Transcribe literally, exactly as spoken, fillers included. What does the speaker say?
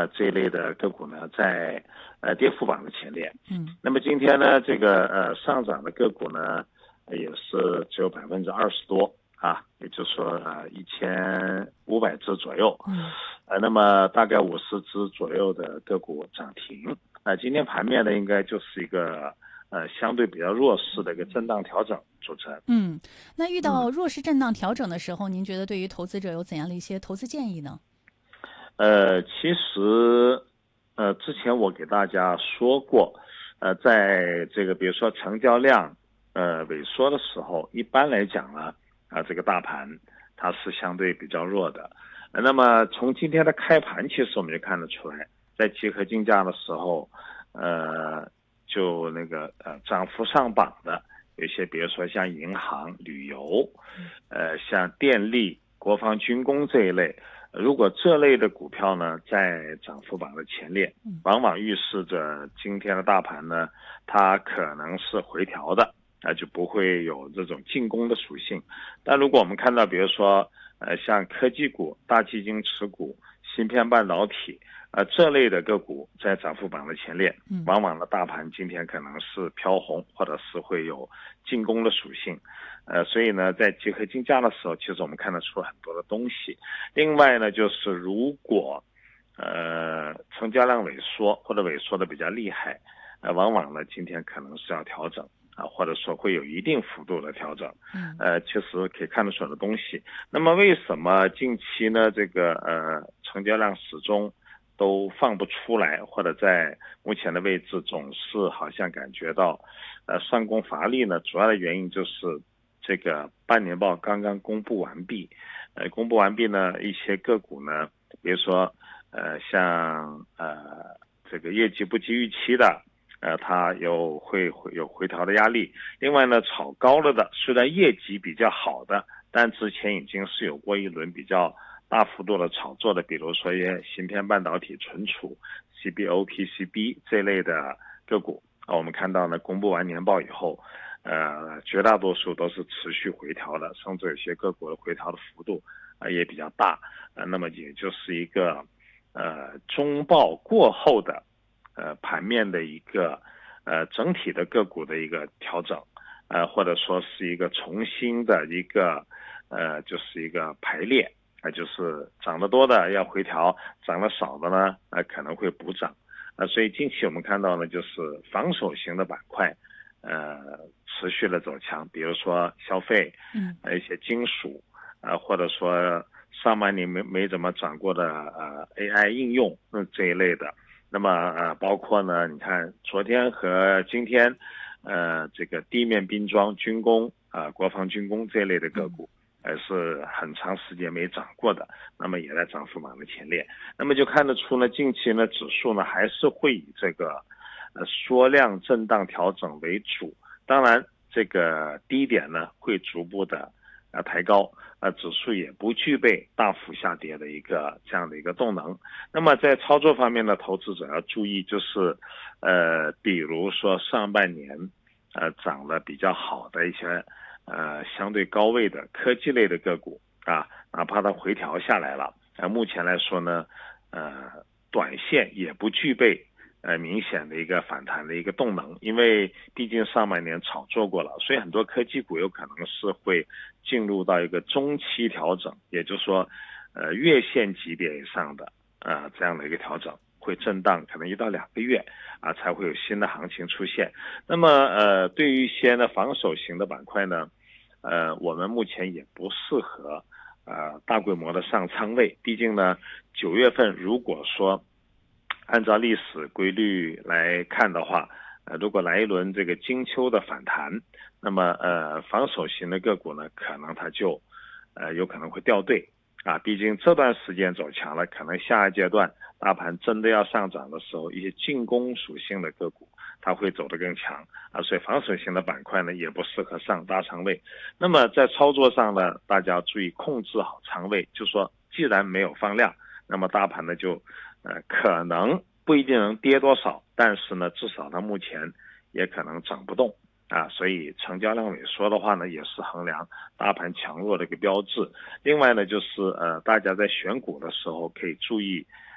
呃这一类的个股呢，在呃跌幅榜的前列。 嗯， 那么今天呢，这个呃上涨的个股呢，也是只有百分之二十多啊，也就是说呃一千五百只左右。 嗯， 呃，那么大概五十只左右的个股涨停。那、呃、今天盘面呢，应该就是一个呃相对比较弱势的一个震荡调整组成。 嗯，那遇到弱势震荡调整的时候，嗯、您觉得对于投资者有怎样的一些投资建议呢？ 呃，其实，呃，之前我给大家说过，呃，在这个比如说成交量呃萎缩的时候，一般来讲呢，啊、呃，这个大盘它是相对比较弱的。呃、那么从今天的开盘，其实我们就看得出来，在集合竞价的时候，呃，就那个呃涨幅上榜的有些，比如说像银行、旅游，呃，像电力、国防军工这一类。如果这类的股票呢在涨幅榜的前列，往往预示着今天的大盘呢，它可能是回调的，那就不会有这种进攻的属性。但如果我们看到，比如说，呃，像科技股、大基金持股、芯片半导体，呃，这类的个股在涨幅榜的前列，往往的大盘今天可能是飘红，或者是会有进攻的属性。呃，所以呢，在集合竞价的时候，其实我们看得出很多的东西。另外呢，就是如果呃成交量萎缩或者萎缩的比较厉害，呃，往往呢今天可能是要调整啊，或者说会有一定幅度的调整。呃，其实可以看得出的东西。那么为什么近期呢这个呃成交量始终都放不出来，或者在目前的位置总是好像感觉到呃上攻乏力呢？主要的原因就是这个半年报刚刚公布完毕，呃，公布完毕呢，一些个股呢，比如说，呃，像呃这个业绩不及预期的，呃，它有会会有回调的压力。另外呢，炒高了的，虽然业绩比较好的，但之前已经是有过一轮比较大幅度的炒作的，比如说一些芯片半导体存储、C B O、P C B 这类的个股啊，我们看到呢，公布完年报以后。呃，绝大多数都是持续回调的，甚至有些个股的回调的幅度啊、呃、也比较大，呃，那么也就是一个呃中报过后的呃盘面的一个呃整体的个股的一个调整，呃或者说是一个重新的一个呃就是一个排列，啊、呃、就是涨得多的要回调，涨得少的呢呃可能会补涨，啊、呃、所以近期我们看到呢就是防守型的板块。呃，持续的走强，比如说消费，嗯，一些金属，啊、呃，或者说上半年没没怎么涨过的呃 A I 应用，嗯这一类的。那么呃，包括呢，你看昨天和今天，呃，这个地面兵装、军工啊、呃，国防军工这一类的个股，呃，是很长时间没涨过的，那么也在涨幅榜的前列。那么就看得出呢，近期呢指数呢还是会以这个。呃，缩量震荡调整为主，当然这个低点呢会逐步的呃抬高，呃指数也不具备大幅下跌的一个这样的一个动能。那么在操作方面呢，投资者要注意，就是呃比如说上半年呃涨得比较好的一些呃相对高位的科技类的个股啊，哪怕它回调下来了，呃目前来说呢，呃短线也不具备。呃，明显的一个反弹的一个动能，因为毕竟上半年炒作过了，所以很多科技股有可能是会进入到一个中期调整，也就是说，呃，月线级别以上的呃这样的一个调整，会震荡可能一到两个月啊，才会有新的行情出现。那么呃，对于一些呢防守型的板块呢，呃，我们目前也不适合呃大规模的上仓位，毕竟呢，九月份如果说按照历史规律来看的话，呃，如果来一轮这个金秋的反弹，那么呃，防守型的个股呢，可能它就呃有可能会掉队啊。毕竟这段时间走强了，可能下一阶段大盘真的要上涨的时候，一些进攻属性的个股它会走得更强啊。所以防守型的板块呢，也不适合上大仓位。那么在操作上呢，大家要注意控制好仓位，就说既然没有放量，那么大盘呢就。呃，可能不一定能跌多少，但是呢，至少它目前也可能涨不动啊，所以成交量萎缩的话呢，也是衡量大盘强弱的一个标志。另外呢，就是呃，大家在选股的时候可以注意